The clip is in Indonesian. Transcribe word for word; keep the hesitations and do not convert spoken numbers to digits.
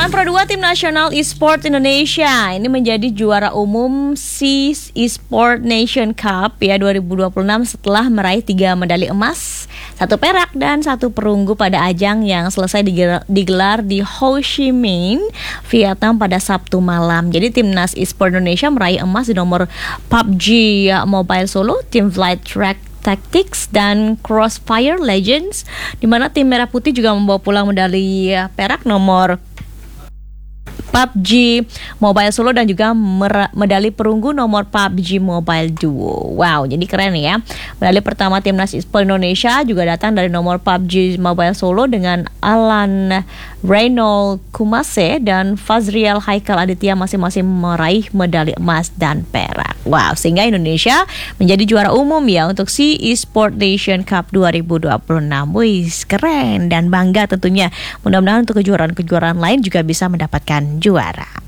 Dan Pro dua Tim Nasional Esport Indonesia ini menjadi juara umum SEA Esport Nation Cup ya dua ribu dua puluh enam setelah meraih tiga medali emas, satu perak dan satu perunggu pada ajang yang selesai digelar, digelar di Ho Chi Minh, Vietnam pada Sabtu malam. Jadi Timnas Esport Indonesia meraih emas di nomor P U B G Mobile Solo, Team Flight Track Tactics dan Crossfire Legends, di mana tim Merah Putih juga membawa pulang medali perak nomor P U B G Mobile Solo dan juga mer- medali perunggu nomor P U B G Mobile Duo. Wow, jadi keren ya. Medali pertama Timnas Esport Indonesia juga datang dari nomor P U B G Mobile Solo dengan Alan Reynold Kumase dan Fazriel Haikal Aditya masing-masing meraih medali emas dan perak. Wow, sehingga Indonesia menjadi juara umum ya untuk SEA Esport Nation Cup dua ribu dua puluh enam. Wih, keren dan bangga tentunya. Mudah-mudahan untuk kejuaraan-kejuaraan lain juga bisa mendapatkan juara.